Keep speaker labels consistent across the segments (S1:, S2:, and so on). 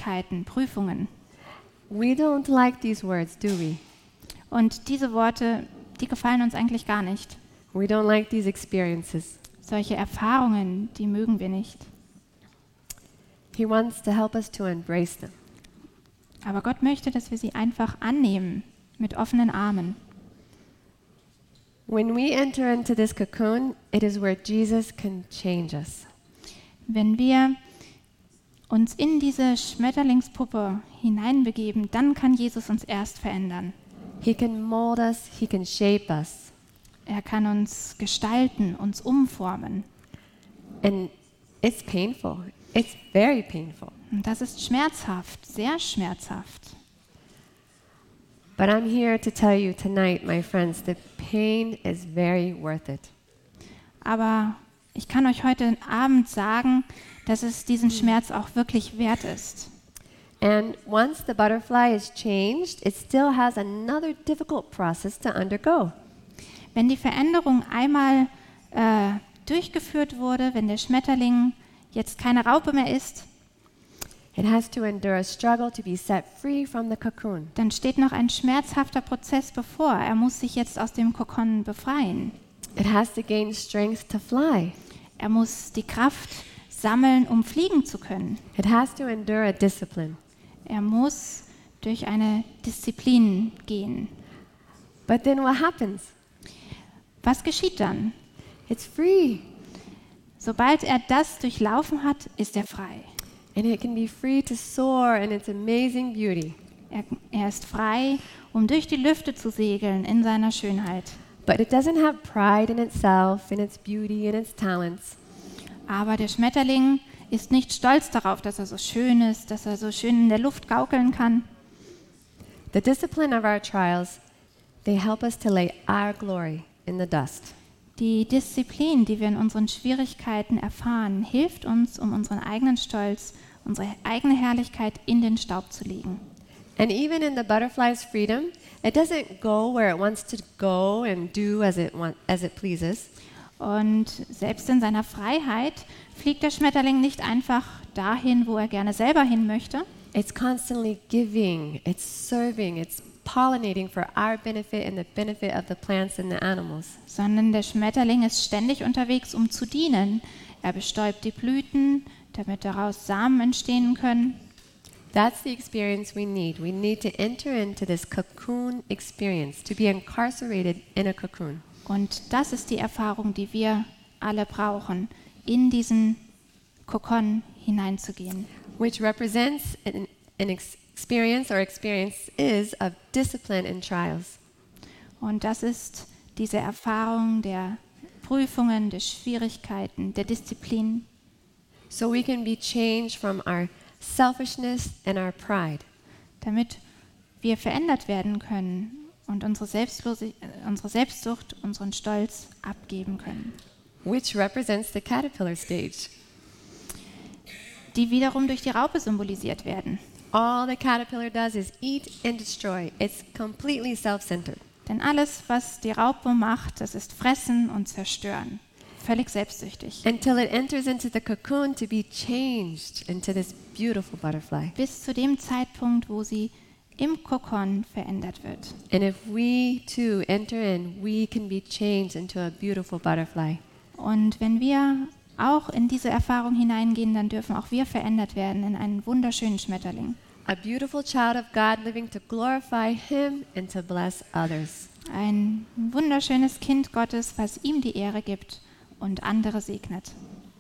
S1: Schwierigkeiten, Prüfungen.
S2: We don't like these words, do we?
S1: Und diese Worte, die gefallen uns eigentlich gar nicht.
S2: We don't like these experiences.
S1: Solche Erfahrungen, die mögen wir nicht.
S2: He wants to help us to embrace them.
S1: Aber Gott möchte, dass wir sie einfach annehmen, mit offenen Armen.
S2: When we enter into this cocoon, it is where Jesus can change us.
S1: Wenn wir uns in diese Schmetterlingspuppe hineinbegeben, dann kann Jesus uns erst verändern.
S2: He can mold us, he can shape us.
S1: Er kann uns gestalten, uns umformen.
S2: And it's painful. It's very painful.
S1: Und das ist schmerzhaft, sehr schmerzhaft.
S2: But I'm here to tell you tonight, my friends, the pain is very worth it.
S1: Aber ich kann euch heute Abend sagen, dass es diesen Schmerz auch wirklich wert ist.
S2: And once the butterfly is changed, it still has another difficult process to undergo.
S1: Wenn die Veränderung einmal durchgeführt wurde, wenn der Schmetterling jetzt keine Raupe mehr ist,
S2: It has to endure a struggle to be set free from the cocoon.
S1: dann steht noch ein schmerzhafter Prozess bevor. Er muss sich jetzt aus dem Kokon befreien.
S2: It has to gain strength to fly.
S1: Er muss die Kraft sammeln, um fliegen zu können.
S2: It has to endure a discipline.
S1: Er muss durch eine Disziplin gehen.
S2: But then what happens?
S1: Was geschieht dann?
S2: It's free.
S1: Sobald er das durchlaufen hat, ist er frei.
S2: And it can be free to soar in its amazing beauty.
S1: Er ist frei, um durch die Lüfte zu segeln in seiner Schönheit.
S2: But it doesn't have pride in itself, in its beauty, in its talents.
S1: Aber der Schmetterling ist nicht stolz darauf, dass er so schön ist, dass er so schön in der Luft gaukeln kann.
S2: The discipline of our trials, they help us to lay our glory in the dust.
S1: Die Disziplin, die wir in unseren Schwierigkeiten erfahren, hilft uns, um unseren eigenen Stolz, unsere eigene Herrlichkeit in den Staub zu legen.
S2: And even in the butterfly's freedom, it doesn't go where it wants to go and do as it pleases.
S1: Und selbst in seiner Freiheit fliegt der Schmetterling nicht einfach dahin, wo er gerne selber hin möchte,
S2: It's constantly giving, it's serving, it's pollinating for our benefit and the benefit of the plants and the animals.
S1: sondern der Schmetterling ist ständig unterwegs, um zu dienen. Er bestäubt die Blüten, damit daraus Samen entstehen können.
S2: That's the experience we need. We need to enter into this cocoon experience, to be incarcerated in a cocoon.
S1: Und das ist die Erfahrung, die wir alle brauchen, in diesen Kokon hineinzugehen.
S2: Which represents an experience or experiences of discipline and trials.
S1: Und das ist diese Erfahrung der Prüfungen, der Schwierigkeiten, der Disziplin,
S2: So we can be changed from our selfishness and our pride.
S1: damit wir verändert werden können und unsere Selbstsucht, unseren Stolz abgeben können,
S2: Which represents the caterpillar stage.
S1: die wiederum durch die Raupe symbolisiert werden.
S2: All the caterpillar does is eat and destroy. It's completely self-centered.
S1: Denn alles, was die Raupe macht, das ist fressen und zerstören. Völlig selbstsüchtig.
S2: Until it enters into the cocoon to be changed into this beautiful butterfly.
S1: Bis zu dem Zeitpunkt, wo sie im Kokon verändert wird.
S2: And if we too enter in, we can be changed into a beautiful butterfly.
S1: Und wenn wir auch in diese Erfahrung hineingehen, dann dürfen auch wir verändert werden in einen wunderschönen Schmetterling.
S2: A beautiful child of God living to glorify Him and to bless others.
S1: Ein wunderschönes Kind Gottes, was ihm die Ehre gibt und andere segnet.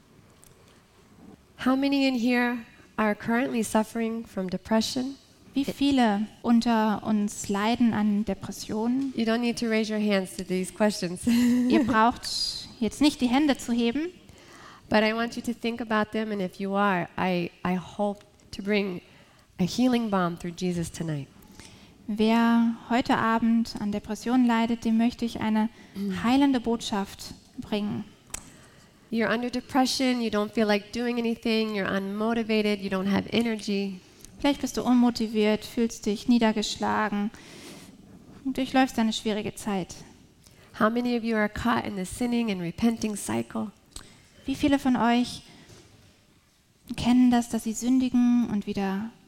S2: How many in here are currently suffering from depression?
S1: Wie viele unter uns leiden an Depressionen?
S2: You don't need to raise your hands to these questions.
S1: Ihr braucht jetzt nicht die Hände zu heben,
S2: But I want you to think about them, and if you are, I hope to bring a healing balm through Jesus tonight.
S1: wer heute Abend an Depressionen leidet, dem möchte ich eine heilende Botschaft bringen.
S2: You're under depression, you don't feel like doing anything, you're unmotivated, you don't have energy.
S1: Vielleicht bist du unmotiviert, fühlst dich niedergeschlagen und durchläufst eine schwierige Zeit.
S2: How many of you are caught in the sinning and repenting cycle?
S1: Wie viele von euch kennen das, dass sie sündigen und wieder